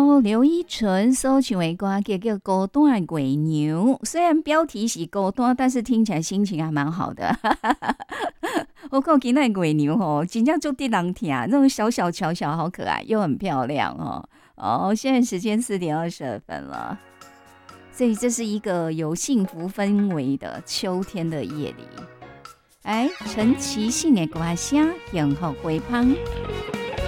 由刘依纯所唱的歌叫《孤单的月娘》，虽然标题是孤单，但是听起来心情还蛮好的。我看今天的月娘哦，真正就得人听，那种小小巧巧，好可爱，又很漂亮哦。现在时间4:22了，所以这是一个有幸福氛围的秋天的夜里。陈绮信的歌声幸福回芳。